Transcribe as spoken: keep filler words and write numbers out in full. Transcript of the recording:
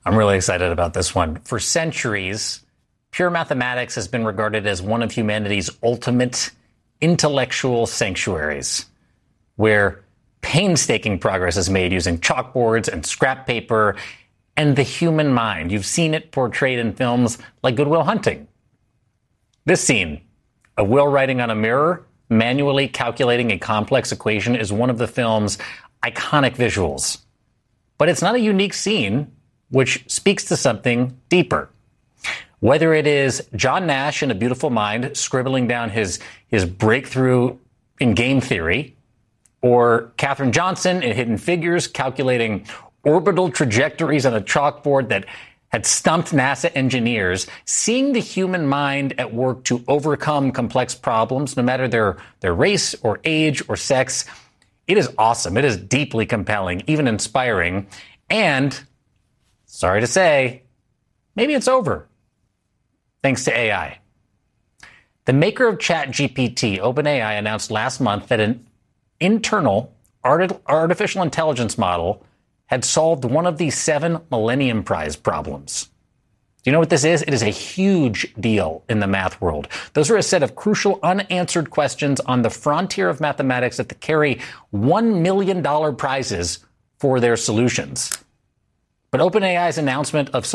I'm really excited about this one. For centuries, pure mathematics has been regarded as one of humanity's ultimate intellectual sanctuaries, where painstaking progress is made using chalkboards and scrap paper and the human mind. You've seen it portrayed in films like Good Will Hunting. This scene of Will writing on a mirror, manually calculating a complex equation, is one of the film's iconic visuals. But it's not a unique scene, which speaks to something deeper. Whether it is John Nash in A Beautiful Mind scribbling down his, his breakthrough in game theory, or Katherine Johnson in Hidden Figures calculating orbital trajectories on a chalkboard that had stumped NASA engineers, seeing the human mind at work to overcome complex problems, no matter their, their race or age or sex, it is awesome. It is deeply compelling, even inspiring. And, sorry to say, maybe it's over, thanks to A I. The maker of ChatGPT, OpenAI, announced last month that an internal art- artificial intelligence model had solved one of the seven Millennium Prize problems. Do you know what this is? It is a huge deal in the math world. Those are a set of crucial unanswered questions on the frontier of mathematics that carry one million dollars prizes for their solutions. But OpenAI's announcement of